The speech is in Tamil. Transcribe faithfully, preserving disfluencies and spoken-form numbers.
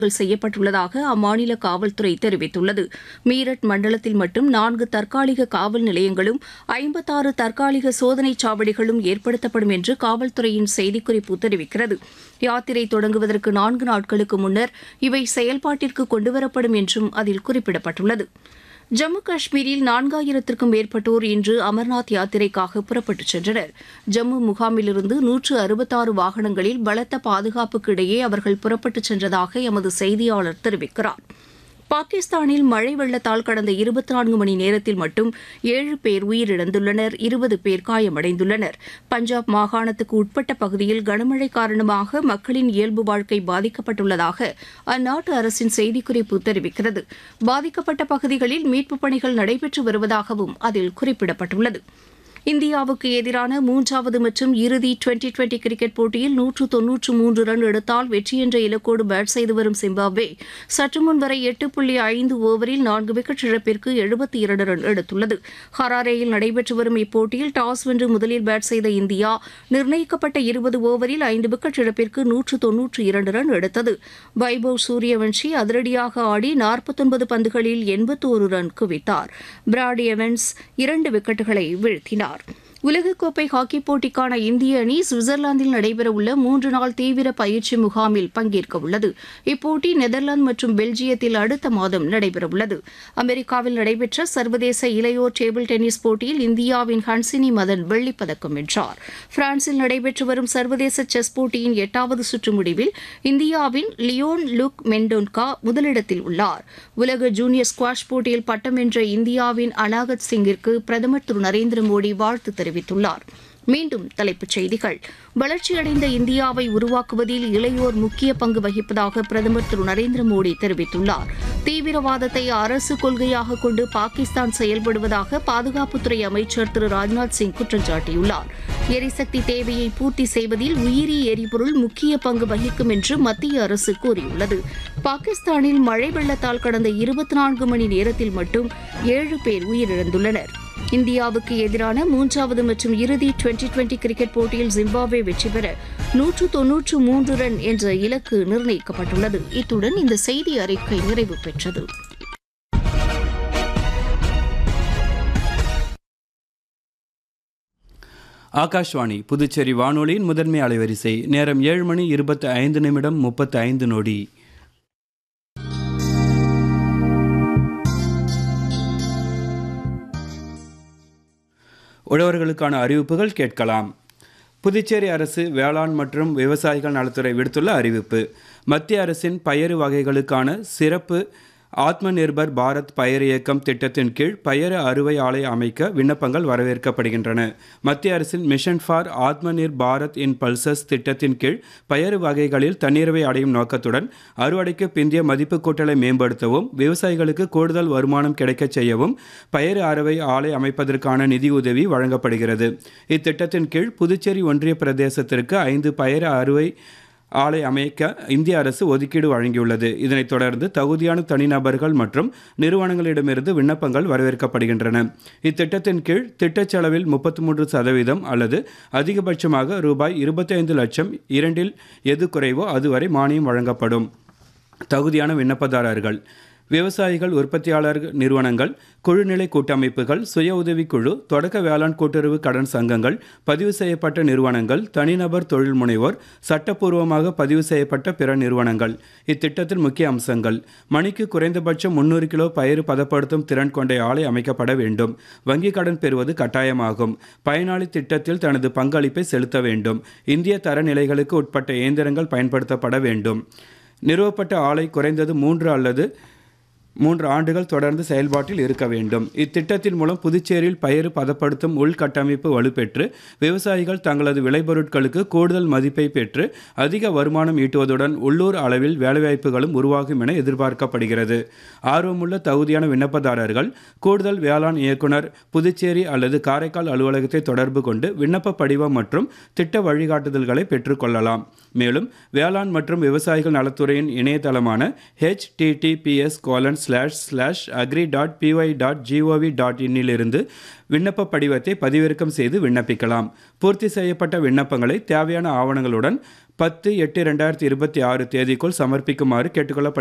செய்யப்பட்டுள்ளதாக அம்மாநில காவல்துறை தெரிவித்துள்ளது. மீரட் மண்டலத்தில் மட்டும் நான்கு தற்காலிக காவல் நிலையங்களும் ஐம்பத்தாறு தற்காலிக சோதனைச் சாவடிகளும் ஏற்படுத்தப்படும் என்று காவல்துறையின் செய்திக்குறிப்பு தெரிவிக்கிறது. யாத்திரை தொடங்குவதற்கு நான்கு நாட்களுக்கு முன்னர் இவை செயல்பாட்டிற்கு கொண்டுவரப்படும் என்றும் அதில் குறிப்பிடப்பட்டுள்ளது. ஜம்மு காஷ்மீரில் நான்காயிரத்திற்கும் மேற்பட்டோர் இன்று அமர்நாத் யாத்திரைக்காக புறப்பட்டுச் சென்றனர். ஜம்மு முகாமிலிருந்து நூற்று அறுபத்தாறு வாகனங்களில் பலத்த பாதுகாப்புக்கு இடையே அவர்கள் புறப்பட்டுச் சென்றதாக எமது செய்தியாளர் தெரிவிக்கிறார். பாகிஸ்தானில் மழை வெள்ளத்தால் கடந்த இருபத்தி நான்கு மணி நேரத்தில் மட்டும் ஏழு பேர் உயிரிழந்துள்ளனர், இருபது பேர் காயமடைந்துள்ளனர். பஞ்சாப் மாகாணத்துக்கு உட்பட்ட பகுதியில் கனமழை காரணமாக மக்களின் இயல்பு வாழ்க்கை பாதிக்கப்பட்டுள்ளதாக அந்நாட்டு அரசின் செய்திக்குறிப்பு தெரிவிக்கிறது. பாதிக்கப்பட்ட பகுதிகளில் மீட்புப் பணிகள் நடைபெற்று வருவதாகவும் அதில் குறிப்பிடப்பட்டுள்ளது. இந்தியாவுக்கு எதிரான மூன்றாவது மற்றும் இறுதி டுவெண்டி டுவெண்டி கிரிக்கெட் போட்டியில் நூற்று தொன்னூற்று மூன்று ரன் எடுத்தால் வெற்றி என்ற இலக்கோடு பேட் செய்து வரும் சிம்பாப்வே சற்று முன் வரை எட்டு புள்ளி ஐந்து ஓவரில் நான்கு விக்கெட் இழப்பிற்கு எழுபத்தி இரண்டு ரன் எடுத்துள்ளது. ஹராரேயில் நடைபெற்று வரும் இப்போட்டியில் டாஸ் வென்று முதலில் பேட் செய்த இந்தியா நிர்ணயிக்கப்பட்ட இருபது ஓவரில் ஐந்து விக்கெட் இழப்பிற்கு நூற்று தொன்னூற்று இரண்டு ரன் எடுத்தது. வைபவ் சூரியவன்ஷி அதிரடியாக ஆடி நாற்பத்தொன்பது பந்துகளில் எண்பத்தோரு ரன் குவித்தார். பிராட் எவன்ஸ் இரண்டு விக்கெட்டுகளை வீழ்த்தினார். உலகக்கோப்பை ஹாக்கிப் போட்டிக்கான இந்திய அணி சுவிட்சர்லாந்தில் நடைபெறவுள்ள மூன்று நாள் தீவிர பயிற்சி முகாமில் பங்கேற்க உள்ளது. இப்போட்டி நெதர்லாந்து மற்றும் பெல்ஜியத்தில் அடுத்த மாதம் நடைபெறவுள்ளது. அமெரிக்காவில் நடைபெற்ற சர்வதேச இளையோர் டேபிள் டென்னிஸ் போட்டியில் இந்தியாவின் ஹன்சினி மதன் வெள்ளிப்பதக்கம் வென்றார். பிரான்சில் நடைபெற்று வரும் சர்வதேச செஸ் போட்டியின் எட்டாவது சுற்று முடிவில் இந்தியாவின் லியோன் லுக் மெண்டோன்கா முதலிடத்தில் உள்ளார். உலக ஜூனியர் ஸ்குவாஷ் போட்டியில் பட்டம் வென்ற இந்தியாவின் அனாகத் சிங்கிற்கு பிரதமர் திரு நரேந்திர மோடி வாழ்த்து தெரிவித்துள்ளார். மீண்டும் தலைப்புச் செய்திகள். வளர்ச்சியடைந்த இந்தியாவை உருவாக்குவதில் இளையோர் முக்கிய பங்கு வகிப்பதாக பிரதமர் திரு நரேந்திர மோடி தெரிவித்துள்ளார். தீவிரவாதத்தை அரசு கொள்கையாக கொண்டு பாகிஸ்தான் செயல்படுவதாக பாதுகாப்புத்துறை அமைச்சர் திரு ராஜ்நாத் சிங் குற்றம் சாட்டியுள்ளார். எரிசக்தி தேவையை பூர்த்தி செய்வதில் உயிரி எரிபொருள் முக்கிய பங்கு வகிக்கும் என்று மத்திய அரசு கூறியுள்ளது. பாகிஸ்தானில் மழை வெள்ளத்தால் கடந்த இருபத்தி நான்கு மணி நேரத்தில் மட்டும் ஏழு பேர் உயிரிழந்துள்ளனர். இந்தியாவுக்கு எதிரான மூன்றாவது மற்றும் இறுதி டுவெண்டி டுவெண்டி கிரிக்கெட் போட்டியில் ஜிம்பாப்வே வெற்றி பெற நூற்று தொன்னூற்று மூன்று ரன் என்ற இலக்கு நிர்ணயிக்கப்பட்டுள்ளது. இத்துடன் இந்த செய்தி அறிக்கை நிறைவு பெற்றது. ஆகாஷ்வாணி புதுச்சேரி வானொலியின் முதன்மை அலைவரிசை. நேரம் ஏழு மணி இருபத்தி ஐந்து நிமிடம் முப்பத்தி ஐந்து நொடி. உழவர்களுக்கான அறிவிப்புகள் கேட்கலாம். புதுச்சேரி அரசு வேளாண் மற்றும் விவசாயிகள் நலத்துறை விடுத்துள்ள அறிவிப்பு. மத்திய அரசின் பயறு வகைகளுக்கான சிறப்பு ஆத்ம நிர்பர் பாரத் பயறு இயக்கம் திட்டத்தின் கீழ் பயறு அறுவை ஆலை அமைக்க விண்ணப்பங்கள் வரவேற்கப்படுகின்றன. மத்திய அரசின் மிஷன் ஃபார் ஆத்ம நிர் பாரத் இன் பல்சஸ் திட்டத்தின் கீழ் பயறு வகைகளில் தன்னிறைவை அடையும் நோக்கத்துடன் அறுவடைக்கு பிந்திய மதிப்பு கூட்டலை மேம்படுத்தவும் விவசாயிகளுக்கு கூடுதல் வருமானம் கிடைக்கச் செய்யவும் பயறு அறுவை ஆலை அமைப்பதற்கான நிதியுதவி வழங்கப்படுகிறது. இத்திட்டத்தின் கீழ் புதுச்சேரி ஒன்றிய பிரதேசத்திற்கு ஐந்து பயறு அறுவை ஆலை அமைக்க இந்திய அரசு ஒதுக்கீடு வழங்கியுள்ளது. இதனைத் தொடர்ந்து தகுதியான தனிநபர்கள் மற்றும் நிறுவனங்களிடமிருந்து விண்ணப்பங்கள் வரவேற்கப்படுகின்றன. இத்திட்டத்தின் கீழ் திட்டச் செலவில் முப்பத்தி மூன்று சதவீதம் அல்லது அதிகபட்சமாக ரூபாய் இருபத்தி ஐந்து லட்சம் இரண்டில் எது குறைவோ அதுவரை மானியம் வழங்கப்படும். தகுதியான விண்ணப்பதாரர்கள் விவசாயிகள், உற்பத்தியாளர் நிறுவனங்கள், குழுநிலை கூட்டமைப்புகள், சுய உதவிக்குழு, தொடக்க வேளாண் கூட்டுறவு கடன் சங்கங்கள், பதிவு செய்யப்பட்ட நிறுவனங்கள், தனிநபர் தொழில் முனைவோர், சட்டப்பூர்வமாக பதிவு செய்யப்பட்ட பிற நிறுவனங்கள். இத்திட்டத்தில் முக்கிய அம்சங்கள்: மணிக்கு குறைந்தபட்சம் முன்னூறு கிலோ பயிர் பதப்படுத்தும் திறன் கொண்ட ஆலை அமைக்கப்பட வேண்டும். வங்கிக் கடன் பெறுவது கட்டாயமாகும். பயனாளி திட்டத்தில் தனது பங்களிப்பை செலுத்த வேண்டும். இந்திய தரநிலைகளுக்கு உட்பட்ட இயந்திரங்கள் பயன்படுத்தப்பட வேண்டும். நிறுவப்பட்ட ஆலை குறைந்தது மூன்று அல்லது மூன்று ஆண்டுகள் தொடர்ந்து செயல்பாட்டில் இருக்க வேண்டும். இத்திட்டத்தின் மூலம் புதுச்சேரியில் பயிர் பதப்படுத்தும் உள்கட்டமைப்பு வலுப்பெற்று விவசாயிகள் தங்களது விளைபொருட்களுக்கு கூடுதல் மதிப்பை பெற்று அதிக வருமானம் ஈட்டுவதுடன் உள்ளூர் அளவில் வேலைவாய்ப்புகளும் உருவாகும் என எதிர்பார்க்கப்படுகிறது. ஆர்வமுள்ள தகுதியான விண்ணப்பதாரர்கள் கூடுதல் வேளாண் இயக்குனர், புதுச்சேரி அல்லது காரைக்கால் அலுவலகத்தை தொடர்பு கொண்டு விண்ணப்ப படிவம் மற்றும் திட்ட வழிகாட்டுதல்களை பெற்றுக்கொள்ளலாம். மேலும் வேளாண் மற்றும் விவசாயிகள் நலத்துறையின் இணையதளமான H D D B S colon slash slash agri dot BY dot gov dot இன்னிலிருந்து விண்ணப்ப படிவத்தை பதிவிறக்கம் செய்து விண்ணப்பிக்கலாம். பூர்த்தி செய்யப்பட்ட விண்ணப்பங்களை தேவையான ஆவணங்களுடன் பத்து எட்டு ரெண்டாயிரத்தி இருபத்தி ஆறு தேதிக்குள் சமர்ப்பிக்குமாறு கேட்டுக்கொள்ளப்படுகிறது.